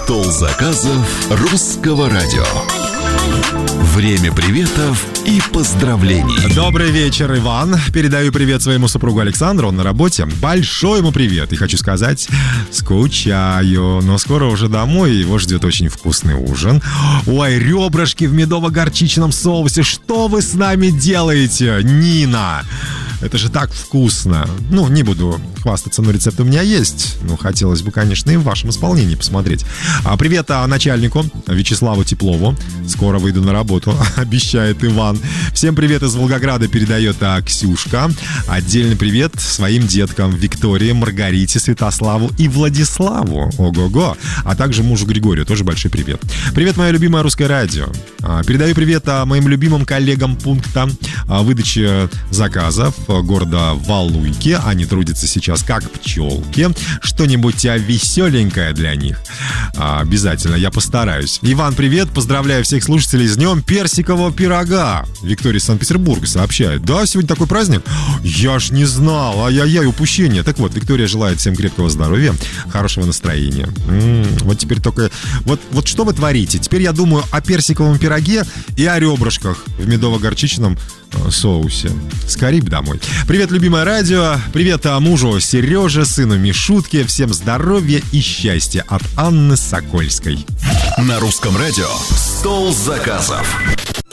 Стол заказов русского радио. Время приветов и поздравлений. Добрый вечер, Иван. Передаю привет своему супругу Александру, он на работе. Большой ему привет. И хочу сказать, скучаю. Но скоро уже домой, его ждет очень вкусный ужин. Ой, ребрышки в медово-горчичном соусе. Что вы с нами делаете, Нина? Это же так вкусно. Ну, не буду хвастаться, но рецепт у меня есть. Ну, хотелось бы, конечно, и в вашем исполнении посмотреть. Привет начальнику Вячеславу Теплову. Скоро выйду на работу, обещает Иван. Всем привет из Волгограда передает Ксюшка. Отдельный привет своим деткам Виктории, Маргарите, Святославу и Владиславу. Ого-го. А также мужу Григорию. Тоже большой привет. Привет, мое любимое русское радио. Передаю привет моим любимым коллегам пункта выдачи заказов города Валуйки. Они трудятся сейчас как пчелки. Что-нибудь веселенькое для них. Обязательно, я постараюсь. Иван, привет. Поздравляю всех слушателей с днем персикового пирога. Виктория из Санкт-Петербурга сообщает. Да, сегодня такой праздник? Я ж не знал. Ай-яй-яй, упущение. Так вот, Виктория желает всем крепкого здоровья, хорошего настроения. Вот теперь только... Вот что вы творите? Теперь я думаю о персиковом пироге и о ребрышках в медово-горчичном соусе. Скорей бы домой. Привет, любимое радио. Привет мужу Сереже, сыну Мишутке. Всем здоровья и счастья от Анны Сокольской. На русском радио «Стол заказов».